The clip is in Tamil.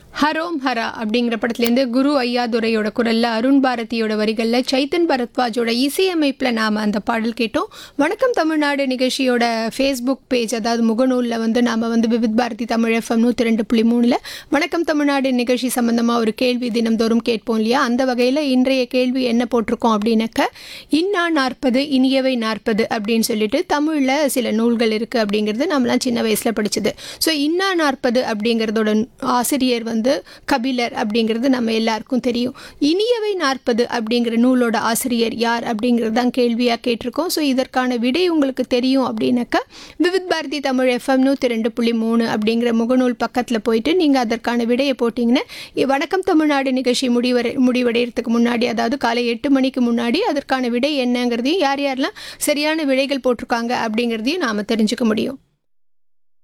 ஹரோம் ஹரா அப்படிங்கிற படத்துலேருந்து குரு ஐயாதுரையோட குரலில் அருண் பாரதியோட வரிகளில் சைத்தன் பரத்வாஜோட இசையமைப்பில் நாம் அந்த பாடல் கேட்டோம். வணக்கம் தமிழ்நாடு நிகழ்ச்சியோட ஃபேஸ்புக் பேஜ், அதாவது முகநூலில் நாம் விவித் பாரதி தமிழ் FM 102.3 வணக்கம் தமிழ்நாடு நிகழ்ச்சி சம்மந்தமாக ஒரு கேள்வி தினம்தோறும் கேட்போம் இல்லையா? அந்த வகையில் இன்றைய கேள்வி என்ன போட்டிருக்கோம் அப்படின்னாக்க, இன்னா 40 இனியவை 40 அப்படின்னு சொல்லிட்டு தமிழில் சில நூல்கள் இருக்குது அப்படிங்கிறது நம்மளாம் சின்ன வயசில் படித்தது. ஸோ இன்னா 40 அப்படிங்கிறதோட ஆசிரியர் கபிலர் அப்படிங்கிறது நம்ம எல்லாருக்கும் தெரியும். இனியவை 40 அப்படிங்கிற நூலோட ஆசிரியர் யார் அப்படிங்கிறது தான் கேள்வியாக கேட்டிருக்கோம். ஸோ இதற்கான விடை உங்களுக்கு தெரியும் அப்படின்னாக்கா விவித் பாரதி தமிழ் FM 102.3 அப்படிங்கிற முகநூல் பக்கத்தில் போயிட்டு நீங்கள் அதற்கான விடையை போட்டிங்கன்னா வணக்கம் தமிழ்நாடு நிகழ்ச்சி முடிவடைகிறதுக்கு முன்னாடி, அதாவது காலை 8 மணிக்கு முன்னாடி அதற்கான விடை என்னங்கிறதையும் யார் யாரெல்லாம் சரியான விடைகள் போட்டிருக்காங்க அப்படிங்கிறதையும் நாம் தெரிஞ்சுக்க முடியும்.